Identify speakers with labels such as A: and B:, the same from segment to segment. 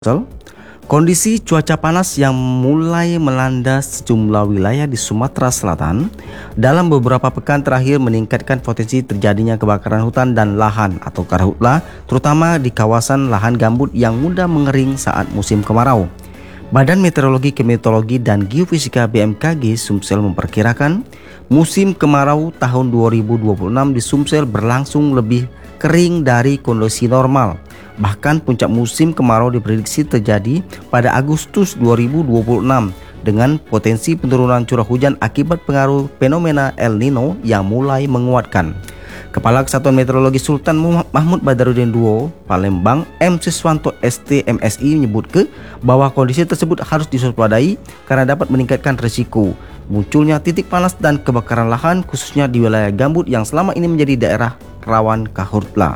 A: Kondisi cuaca panas yang mulai melanda sejumlah wilayah di Sumatera Selatan dalam beberapa pekan terakhir meningkatkan potensi terjadinya kebakaran hutan dan lahan atau karhutla, terutama di kawasan lahan gambut yang mudah mengering saat musim kemarau. Badan Meteorologi, Klimatologi dan Geofisika BMKG Sumsel memperkirakan musim kemarau tahun 2026 di Sumsel berlangsung lebih kering dari kondisi normal. Bahkan puncak musim kemarau diprediksi terjadi pada Agustus 2026 dengan potensi penurunan curah hujan akibat pengaruh fenomena El Nino yang mulai menguatkan. Kepala Kesatuan Meteorologi Sultan Mahmud Badarudin II, Palembang, M. Siswanto ST MSI menyebut bahwa kondisi tersebut harus diwaspadai karena dapat meningkatkan risiko munculnya titik panas dan kebakaran lahan khususnya di wilayah gambut yang selama ini menjadi daerah rawan karhutla.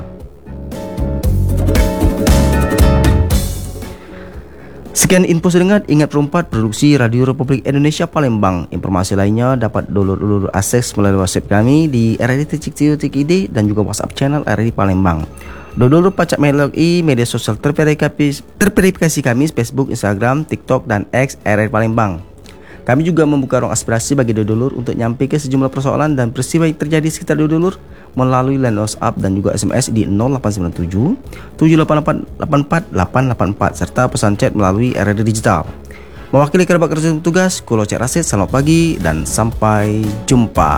A: Sekian info sedengat, ingat perempat produksi Radio Republik Indonesia Palembang. Informasi lainnya dapat dulur-dulur akses melalui WhatsApp kami di rri.co.id dan juga WhatsApp channel RRI Palembang. Dulur pacak melalui media sosial terverifikasi kami Facebook, Instagram, TikTok dan X RRI Palembang. Kami juga membuka ruang aspirasi bagi dulur untuk nyampaikan sejumlah persoalan dan peristiwa yang terjadi sekitar dulur melalui line WhatsApp dan juga SMS di 0897 788 884 serta pesan chat melalui RRI Digital. Mewakili kerabat kerja tugas, Kulo Cek Rasid, selamat pagi dan sampai jumpa.